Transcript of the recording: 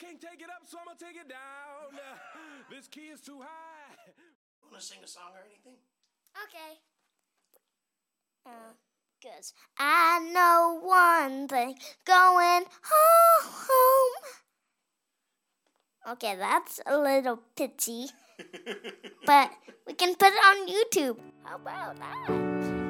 can't take it up, so I'm gonna take it down. This key is too high. You want to sing a song or anything? Okay. Cause I know one thing, going home. Okay, that's a little pitchy, but we can put it on YouTube. How about that?